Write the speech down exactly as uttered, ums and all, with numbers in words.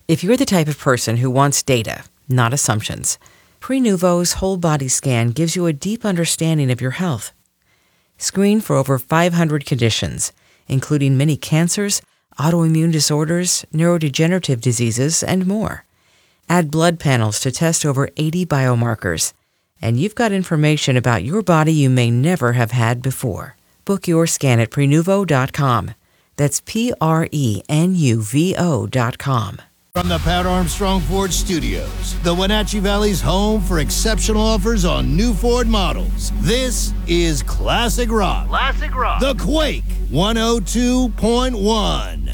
If you're the type of person who wants data, not assumptions, Prenuvo's whole body scan gives you a deep understanding of your health. Screen for over five hundred conditions, including many cancers, autoimmune disorders, neurodegenerative diseases, and more. Add blood panels to test over eighty biomarkers, and you've got information about your body you may never have had before. Book your scan at Prenuvo dot com. That's P R E N U V O dot com. From the Pat Armstrong Ford Studios, the Wenatchee Valley's home for exceptional offers on new Ford models. This is Classic Rock. Classic Rock. The Quake one oh two point one.